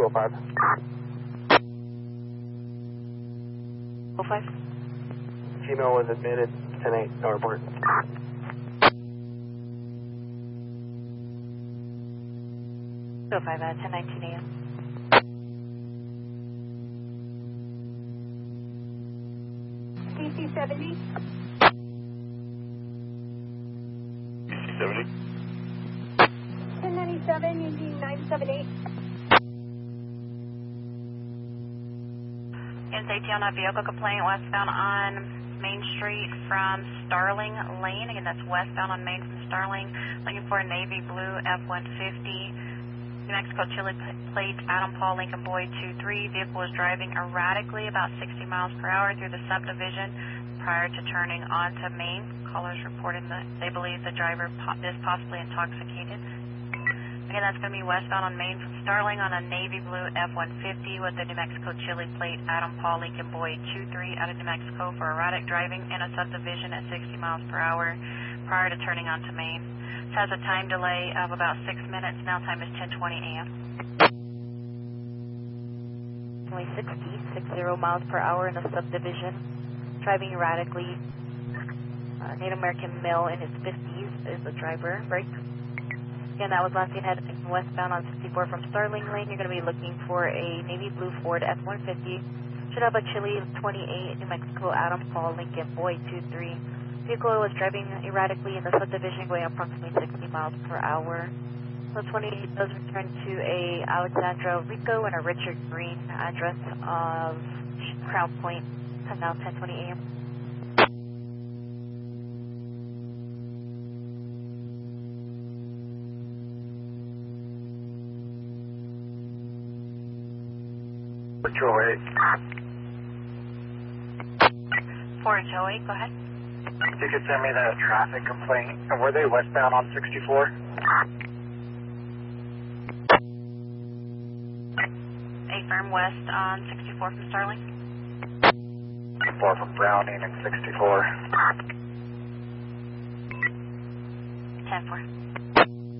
205. 05. Female was admitted, 10-8, no report. So 5 at 10:19 a.m. DC 70. DC 70. 1097, using 978. Safety on a vehicle complaint westbound on Main Street from Starling Lane. Again, that's westbound on Main from Starling. Looking for a navy blue F-150. New Mexico Chili plate, Adam Paul Lincoln Boy 23. Vehicle was driving erratically about 60 miles per hour through the subdivision prior to turning onto Main. Callers reported that they believe the driver is possibly intoxicated. Again, that's going to be westbound on Main from Starling on a navy blue F-150 with the New Mexico Chili plate, Adam Paul Lincoln Boy 23 out of New Mexico for erratic driving in a subdivision at 60 miles per hour prior to turning onto Main. It has a time delay of about 6 minutes. Now time is 10:20 a.m. Only 60 miles per hour in a subdivision, driving erratically. Native American male in his 50s is the driver. Break. Again, that was last seen heading westbound on 64 from Starling Lane. You're going to be looking for a navy blue Ford F-150. Should have a Chili 28 New Mexico Adam Paul Lincoln Boy 23. Vehicle was driving erratically in the subdivision, going approximately 60 miles per hour. So 28 does return to a Alexandra Rico and a Richard Green address of Crown Point. Now 10:20 a.m. Joey. 408, go ahead. You could send me that traffic complaint. And were they westbound on 64? A firm west on 64 from Starling. 4 from Browning and 64. 10-4.